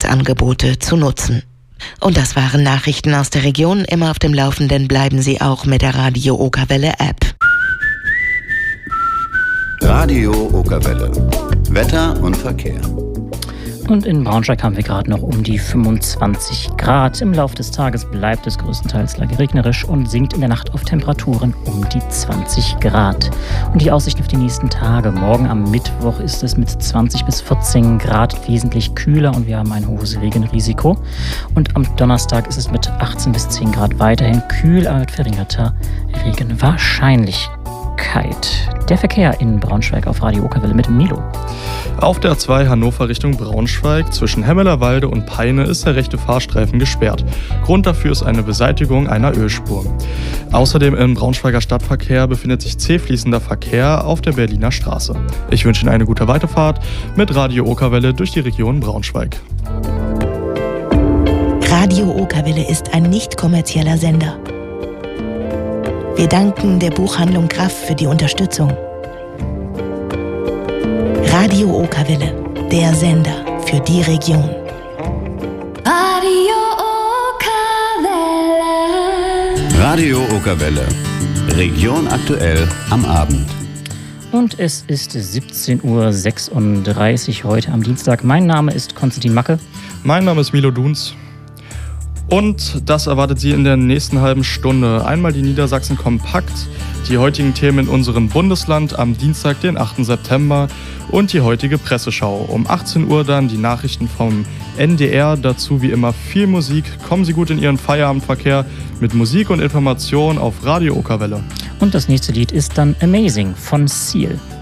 Verkehrsangebote zu nutzen. Und das waren Nachrichten aus der Region. Immer auf dem Laufenden bleiben Sie auch mit der Radio Okerwelle App. Radio Okerwelle. Wetter und Verkehr. Und in Braunschweig haben wir gerade noch um die 25 Grad. Im Laufe des Tages bleibt es größtenteils regnerisch und sinkt in der Nacht auf Temperaturen um die 20 Grad. Und die Aussichten auf die nächsten Tage. Morgen am Mittwoch ist es mit 20 bis 14 Grad wesentlich kühler und wir haben ein hohes Regenrisiko. Und am Donnerstag ist es mit 18 bis 10 Grad weiterhin kühl, aber mit verringerter Regenwahrscheinlichkeit. Der Verkehr in Braunschweig auf Radio Okerwelle mit Milo. Auf der A2 Hannover Richtung Braunschweig zwischen Hemmelerwalde und Peine ist der rechte Fahrstreifen gesperrt. Grund dafür ist eine Beseitigung einer Ölspur. Außerdem im Braunschweiger Stadtverkehr befindet sich zähfließender Verkehr auf der Berliner Straße. Ich wünsche Ihnen eine gute Weiterfahrt mit Radio Okerwelle durch die Region Braunschweig. Radio Okerwelle ist ein nicht kommerzieller Sender. Wir danken der Buchhandlung Graff für die Unterstützung. Radio Okerwelle, der Sender für die Region. Radio Okerwelle. Radio Okerwelle. Region aktuell am Abend. Und es ist 17.36 Uhr heute am Dienstag. Mein Name ist Konstantin Macke. Mein Name ist Milo Duns. Und das erwartet Sie in der nächsten halben Stunde. Einmal die Niedersachsen Kompakt, die heutigen Themen in unserem Bundesland am Dienstag, den 8. September und die heutige Presseschau. Um 18 Uhr dann die Nachrichten vom NDR, dazu wie immer viel Musik. Kommen Sie gut in Ihren Feierabendverkehr mit Musik und Information auf Radio Okerwelle. Und das nächste Lied ist dann Amazing von Seal.